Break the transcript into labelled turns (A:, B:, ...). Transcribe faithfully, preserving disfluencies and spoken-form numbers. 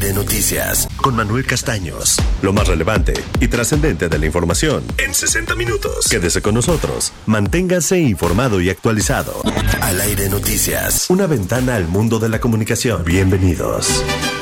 A: Aire Noticias con Manuel Castaños. Lo más relevante y trascendente de la información en sesenta minutos. Quédese con nosotros. Manténgase informado y actualizado. Al Aire Noticias, una ventana al mundo de la comunicación. Bienvenidos.